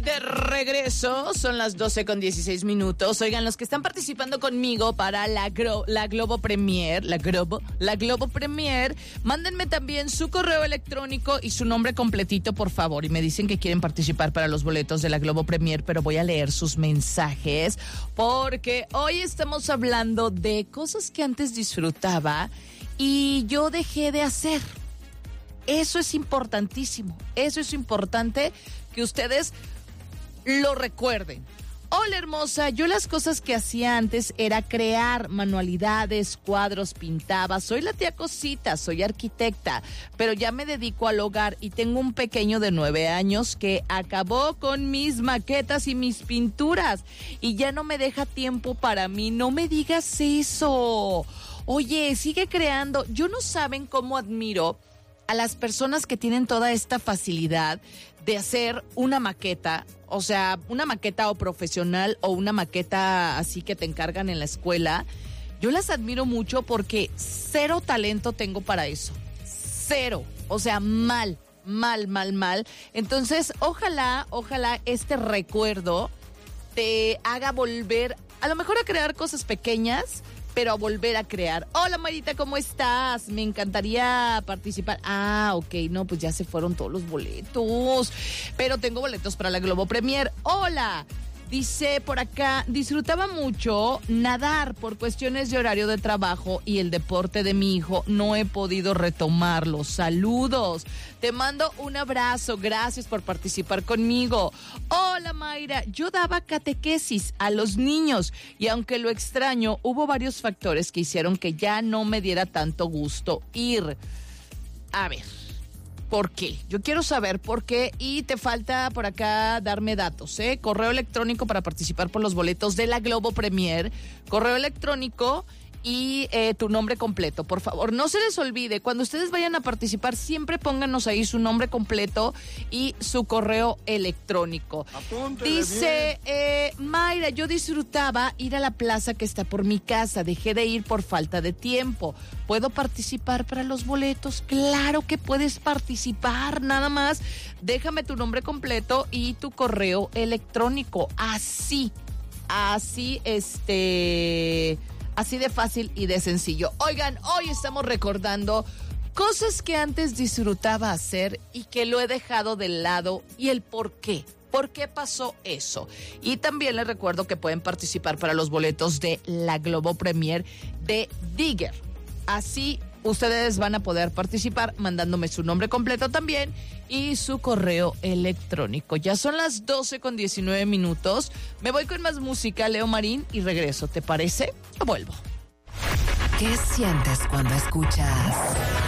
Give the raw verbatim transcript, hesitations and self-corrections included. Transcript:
de regreso, son las doce con dieciséis minutos. Oigan, los que están participando conmigo para la, Gro- la Globo Premier, la Globo, la Globo Premier, mándenme también su correo electrónico y su nombre completito, por favor. Y me dicen que quieren participar para los boletos de la Globo Premier, pero voy a leer sus mensajes porque hoy estamos hablando de cosas que antes disfrutaba y yo dejé de hacer. Eso es importantísimo, eso es importante que ustedes lo recuerden. Hola hermosa, yo las cosas que hacía antes era crear manualidades, cuadros, pintaba. Soy la tía Cosita, soy arquitecta, pero ya me dedico al hogar y tengo un pequeño de nueve años que acabó con mis maquetas y mis pinturas y ya no me deja tiempo para mí. No me digas eso. Oye, sigue creando. Yo no saben cómo admiro a las personas que tienen toda esta facilidad de hacer una maqueta, o sea, una maqueta o profesional o una maqueta así que te encargan en la escuela. Yo las admiro mucho porque cero talento tengo para eso. Cero. O sea, mal, mal, mal, mal. Entonces, ojalá, ojalá este recuerdo te haga volver, a lo mejor a crear cosas pequeñas, pero a volver a crear. Hola Marita, ¿cómo estás? Me encantaría participar. Ah, ok, no, pues ya se fueron todos los boletos, pero tengo boletos para la Globo Premier. Hola, dice por acá, disfrutaba mucho nadar por cuestiones de horario de trabajo y el deporte de mi hijo, no he podido retomarlo. Saludos, te mando un abrazo, gracias por participar conmigo. Hola Mayra, yo daba catequesis a los niños y aunque lo extraño, hubo varios factores que hicieron que ya no me diera tanto gusto ir. A ver, ¿por qué? Yo quiero saber por qué y te falta por acá darme datos, ¿eh? Correo electrónico para participar por los boletos de la Globo Premier, correo electrónico y eh, tu nombre completo, por favor. No se les olvide, cuando ustedes vayan a participar, siempre pónganos ahí su nombre completo y su correo electrónico. Apúntele. Dice, eh, Mayra, yo disfrutaba ir a la plaza que está por mi casa, dejé de ir por falta de tiempo. ¿Puedo participar para los boletos? Claro que puedes participar, nada más déjame tu nombre completo y tu correo electrónico. Así, así, este... así de fácil y de sencillo. Oigan, hoy estamos recordando cosas que antes disfrutaba hacer y que lo he dejado de lado y el por qué. ¿Por qué pasó eso? Y también les recuerdo que pueden participar para los boletos de la Globo Premier de Digger. Así ustedes van a poder participar mandándome su nombre completo también y su correo electrónico. Ya son las doce con diecinueve minutos. Me voy con más música, Leo Marín, y regreso. ¿Te parece? Yo vuelvo. ¿Qué sientes cuando escuchas